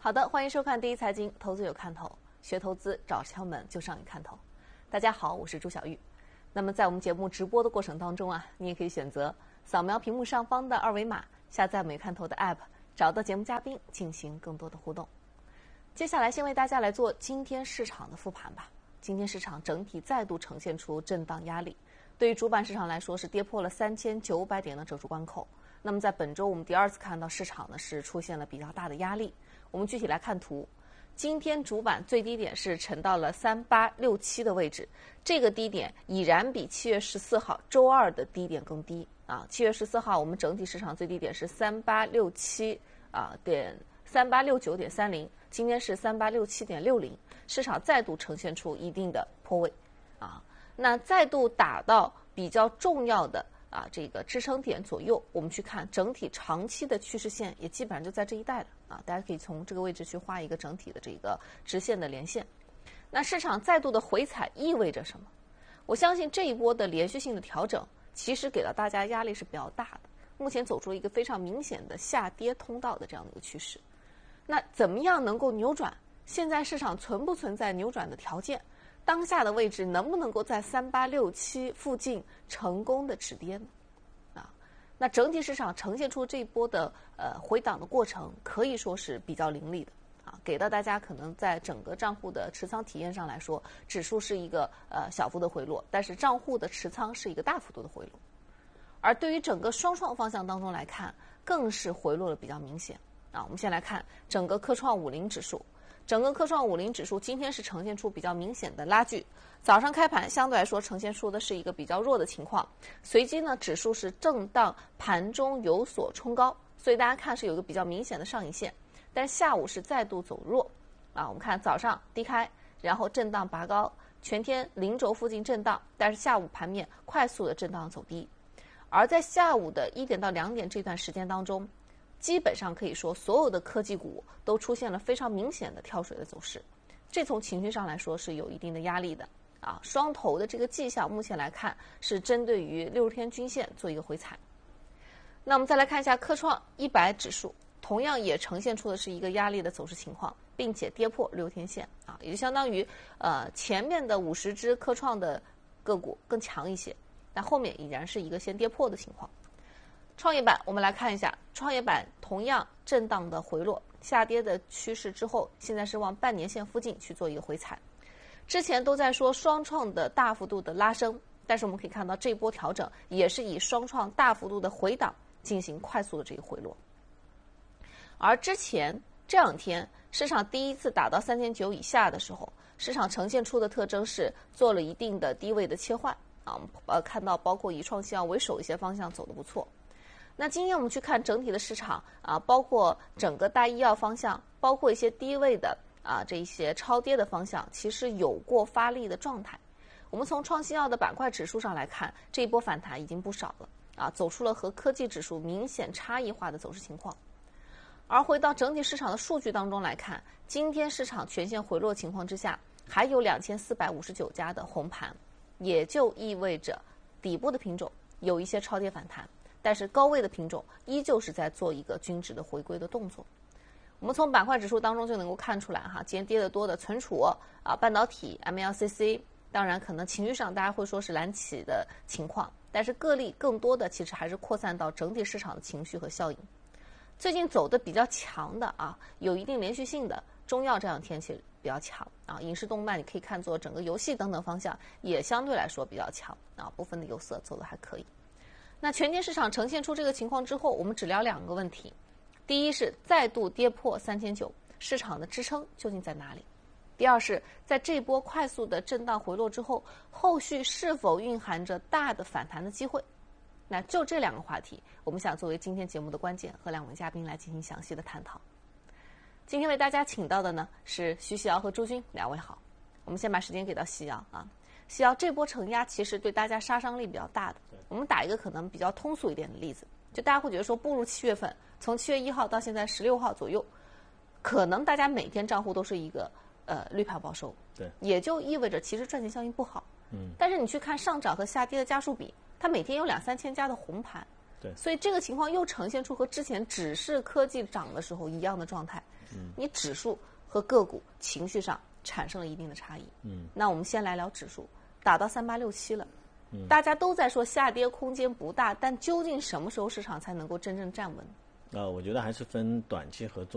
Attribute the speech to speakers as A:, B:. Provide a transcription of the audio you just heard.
A: 好的，欢迎收看第一财经，投资有看头，学投资找敲门就上一看头。大家好，我是朱小玉。那么在我们节目直播的过程当中啊，你也可以选择扫描屏幕上方的二维码，下载美看头的 App， 找到节目嘉宾进行更多的互动。接下来先为大家来做今天市场的复盘吧。今天市场整体再度呈现出震荡压力，对于主板市场来说是跌破了3900点的整数关口。那么在本周我们第二次看到市场呢是出现了比较大的压力。我们具体来看图，今天主板最低点是沉到了3867的位置，这个低点已然比7月14号周二的低点更低啊。7月14号我们整体市场最低点是3869.30，今天是3867.60，市场再度呈现出一定的坡位啊。那再度打到比较重要的这个支撑点左右，我们去看整体长期的趋势线也基本上就在这一带了啊，大家可以从这个位置去画一个整体的这个直线的连线。那市场再度的回踩意味着什么？我相信这一波的连续性的调整其实给到大家压力是比较大的，目前走出一个非常明显的下跌通道的这样的一个趋势。那怎么样能够扭转？现在市场存不存在扭转的条件？当下的位置能不能够在3867附近成功的止跌呢？那整体市场呈现出这一波的回档的过程，可以说是比较凌厉的啊，给到大家可能在整个账户的持仓体验上来说，指数是一个小幅的回落，但是账户的持仓是一个大幅度的回落。而对于整个双创方向当中来看，更是回落的比较明显啊。我们先来看整个科创50指数。整个科创50指数今天是呈现出比较明显的拉锯，早上开盘相对来说呈现出的是一个比较弱的情况，随即呢指数是震荡盘中有所冲高，所以大家看是有一个比较明显的上影线，但下午是再度走弱啊。我们看早上低开，然后震荡拔高，全天0轴附近震荡，但是下午盘面快速的震荡走低，而在下午的1点到2点这段时间当中，基本上可以说所有的科技股都出现了非常明显的跳水的走势，这从情绪上来说是有一定的压力的啊。双头的这个迹象目前来看是针对于60天均线做一个回踩。那我们再来看一下科创100指数，同样也呈现出的是一个压力的走势情况，并且跌破60天线啊，也就相当于前面的50只科创的个股更强一些，但后面已然是一个先跌破的情况。创业板我们来看一下，创业板同样震荡的回落，下跌的趋势之后，现在是往半年线附近去做一个回踩。之前都在说双创的大幅度的拉升，但是我们可以看到这波调整也是以双创大幅度的回档进行快速的这个回落。而之前这2天市场第一次打到3900以下的时候，市场呈现出的特征是做了一定的低位的切换啊，看到包括以创新药为首一些方向走得不错。那今天我们去看整体的市场啊，包括整个大医药方向，包括一些低位的这一些超跌的方向，其实有过发力的状态。我们从创新药的板块指数上来看，这一波反弹已经不少了啊，走出了和科技指数明显差异化的走势情况。而回到整体市场的数据当中来看，今天市场全线回落情况之下，还有2459家的红盘，也就意味着底部的品种有一些超跌反弹。但是高位的品种依旧是在做一个均值的回归的动作。我们从板块指数当中就能够看出来哈，今天跌得多的存储半导体 MLCC， 当然可能情绪上大家会说是蓝企的情况，但是个例更多的其实还是扩散到整体市场的情绪和效应。最近走的比较强的有一定连续性的中药这两天其实比较强啊，影视动漫你可以看作整个游戏等等方向也相对来说比较强啊，部分的有色走得还可以。那全天市场呈现出这个情况之后，我们只聊2个问题。第一是再度跌破3900，市场的支撑究竟在哪里？第二是在这波快速的震荡回落之后，后续是否蕴含着大的反弹的机会？那就这2个话题，我们想作为今天节目的关键，和2位嘉宾来进行详细的探讨。今天为大家请到的呢是徐喜瑶和朱军，2位好。我们先把时间给到喜瑶啊。喜瑶，这波承压其实对大家杀伤力比较大的。我们打一个可能比较通俗一点的例子，就大家会觉得说，步入7月份，从7月1号到现在16号左右，可能大家每天账户都是一个绿牌报收，
B: 对，
A: 也就意味着其实赚钱效应不好。但是你去看上涨和下跌的家数比，它每天有2、3千家的红盘，
B: 对，
A: 所以这个情况又呈现出和之前只是科技涨的时候一样的状态。你指数和个股情绪上产生了一定的差异。那我们先来聊指数，打到3867了。大家都在说下跌空间不大，但究竟什么时候市场才能够真正站稳？
B: 我觉得还是分短期和中